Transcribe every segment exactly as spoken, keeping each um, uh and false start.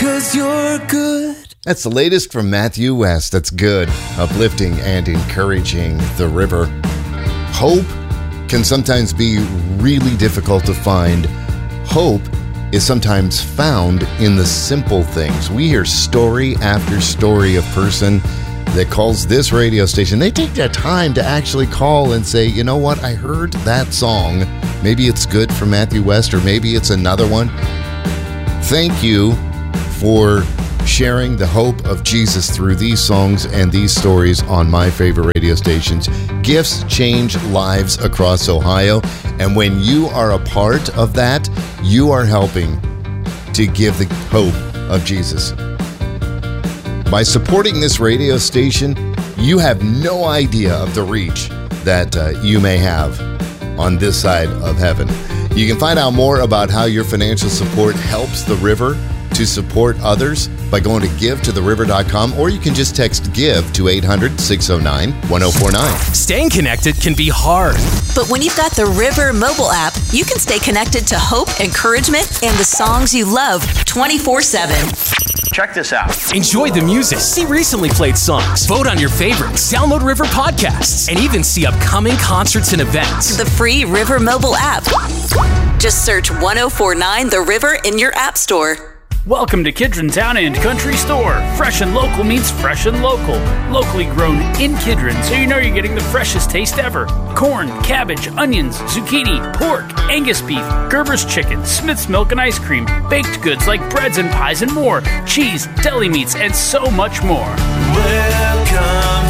'cause you're good. That's the latest from Matthew West. That's good, uplifting, and encouraging. The River. Hope can sometimes be really difficult to find. Hope is sometimes found in the simple things. We hear story after story of person that calls this radio station. They take their time to actually call and say, you know what, I heard that song. Maybe it's good from Matthew West, or maybe it's another one. Thank you for sharing the hope of Jesus through these songs and these stories on my favorite radio stations. Gifts change lives across Ohio, and when you are a part of that, you are helping to give the hope of Jesus. By supporting this radio station, you have no idea of the reach that uh, you may have on this side of heaven. You can find out more about how your financial support helps the River to support others by going to give to the river dot com, or you can just text GIVE to eight hundred, six oh nine, one oh four nine. Staying connected can be hard. But when you've got the River mobile app, you can stay connected to hope, encouragement, and the songs you love twenty-four seven. Check this out. Enjoy the music, see recently played songs, vote on your favorites, download River podcasts, and even see upcoming concerts and events. The free River mobile app. Just search one oh four nine The River in your app store. Welcome to Kidron Town and Country Store. Fresh and local means fresh and local. Locally grown in Kidron, so you know you're getting the freshest taste ever. Corn, cabbage, onions, zucchini, pork, Angus beef, Gerber's chicken, Smith's milk and ice cream, baked goods like breads and pies and more, cheese, deli meats, and so much more. Welcome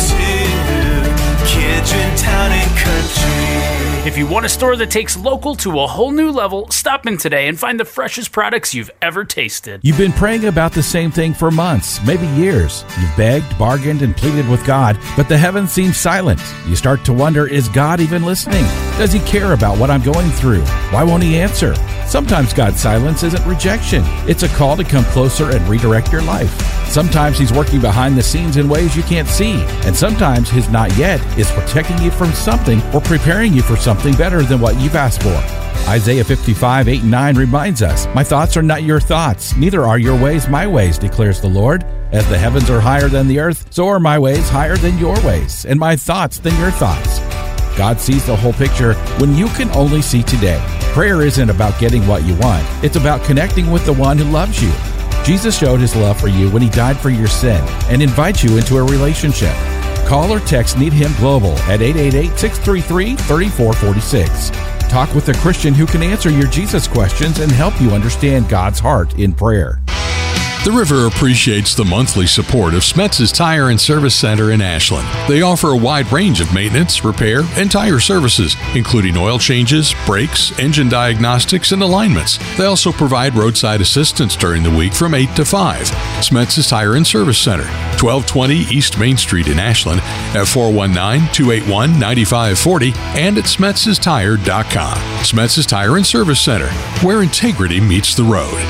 to Kidron Town and Country. If you want a store that takes local to a whole new level, stop in today and find the freshest products you've ever tasted. You've been praying about the same thing for months, maybe years. You've begged, bargained, and pleaded with God, but the heavens seem silent. You start to wonder, is God even listening? Does he care about what I'm going through? Why won't he answer? Sometimes God's silence isn't rejection. It's a call to come closer and redirect your life. Sometimes he's working behind the scenes in ways you can't see. And sometimes his not yet is protecting you from something or preparing you for something better than what you've asked for. Isaiah fifty-five, eight and nine reminds us, my thoughts are not your thoughts, neither are your ways my ways, declares the Lord. As the heavens are higher than the earth, so are my ways higher than your ways, and my thoughts than your thoughts. God sees the whole picture when you can only see today. Prayer isn't about getting what you want. It's about connecting with the one who loves you. Jesus showed his love for you when he died for your sin and invites you into a relationship. Call or text Need Him Global at eight eight eight, six three three, three four four six. Talk with a Christian who can answer your Jesus questions and help you understand God's heart in prayer. The River appreciates the monthly support of Smetz's Tire and Service Center in Ashland. They offer a wide range of maintenance, repair, and tire services, including oil changes, brakes, engine diagnostics, and alignments. They also provide roadside assistance during the week from eight to five. Smetz's Tire and Service Center, twelve twenty East Main Street in Ashland, at four one nine, two eight one, nine five four zero and at smetz's tire dot com. Smetz's Tire and Service Center, where integrity meets the road.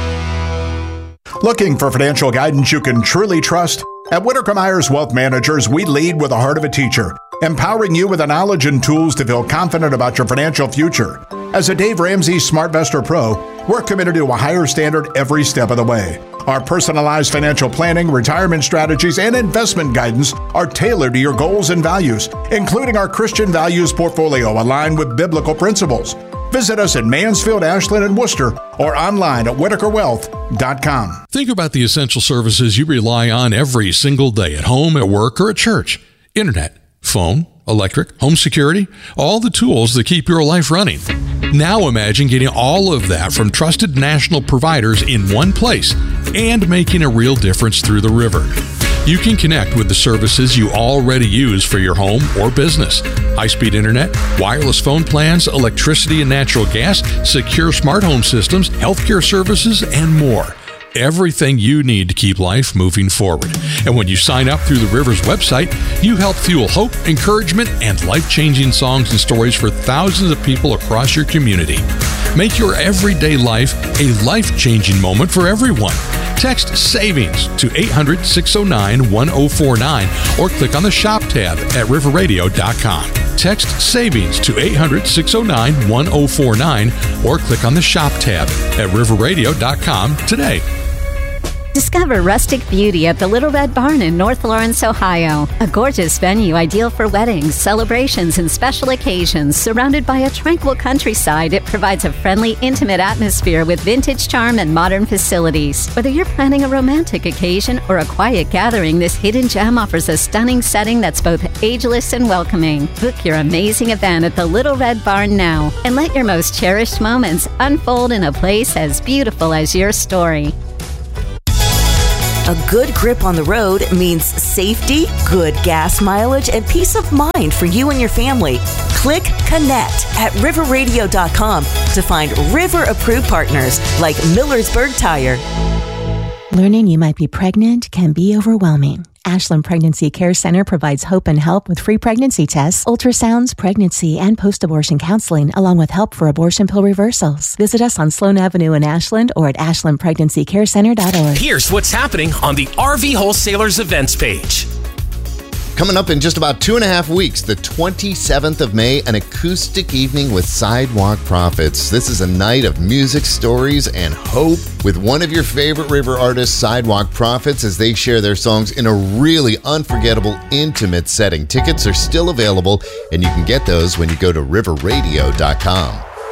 Looking for financial guidance you can truly trust? At Whitaker Myers Wealth Managers, we lead with the heart of a teacher, empowering you with the knowledge and tools to feel confident about your financial future. As a Dave Ramsey SmartVestor Pro, we're committed to a higher standard every step of the way. Our personalized financial planning, retirement strategies, and investment guidance are tailored to your goals and values, including our Christian values portfolio aligned with biblical principles. Visit us in Mansfield, Ashland, and Worcester, or online at whitaker wealth dot com. Think about the essential services you rely on every single day at home, at work, or at church. Internet, phone, electric, home security, all the tools that keep your life running. Now imagine getting all of that from trusted national providers in one place and making a real difference through the River. You can connect with the services you already use for your home or business. High-speed internet, wireless phone plans, electricity and natural gas, secure smart home systems, healthcare services, and more. Everything you need to keep life moving forward. And when you sign up through the River's website, you help fuel hope, encouragement, and life-changing songs and stories for thousands of people across your community. Make your everyday life a life-changing moment for everyone. Text SAVINGS to eight hundred, six oh nine, one oh four nine or click on the Shop tab at river radio dot com. Text SAVINGS to eight hundred, six oh nine, one oh four nine or click on the Shop tab at river radio dot com today. Discover rustic beauty at the Little Red Barn in North Lawrence, Ohio. A gorgeous venue ideal for weddings, celebrations, and special occasions. Surrounded by a tranquil countryside, it provides a friendly, intimate atmosphere with vintage charm and modern facilities. Whether you're planning a romantic occasion or a quiet gathering, this hidden gem offers a stunning setting that's both ageless and welcoming. Book your amazing event at the Little Red Barn now and let your most cherished moments unfold in a place as beautiful as your story. A good grip on the road means safety, good gas mileage, and peace of mind for you and your family. Click Connect at river radio dot com to find River-approved partners like Millersburg Tire. Learning you might be pregnant can be overwhelming. Ashland Pregnancy Care Center provides hope and help with free pregnancy tests, ultrasounds, pregnancy, and post-abortion counseling, along with help for abortion pill reversals. Visit us on Sloan Avenue in Ashland or at ashland pregnancy care center dot org. Here's what's happening on the R V Wholesalers events page. Coming up in just about two and a half weeks, the twenty-seventh of May, an acoustic evening with Sidewalk Prophets. This is a night of music, stories, and hope with one of your favorite river artists, Sidewalk Prophets, as they share their songs in a really unforgettable, intimate setting. Tickets are still available, and you can get those when you go to river radio dot com.